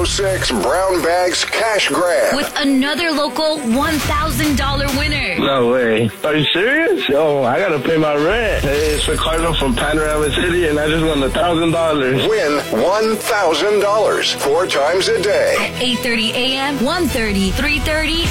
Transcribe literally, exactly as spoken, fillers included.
oh six Brown Bags Cash Grab. With another local one thousand dollars winner. No way. Are you serious? Yo, I gotta pay my rent. Hey, it's Ricardo from Panorama City, and I just won one thousand dollars. Win one thousand dollars four times a day. At eight thirty a.m., one thirty, three thirty,